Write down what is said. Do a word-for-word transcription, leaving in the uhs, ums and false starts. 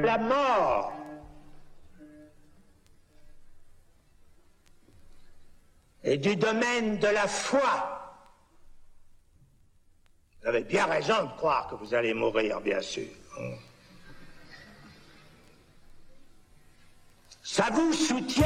la mort. Et du domaine de la foi. Vous avez bien raison de croire que vous allez mourir, bien sûr. Ça vous soutient.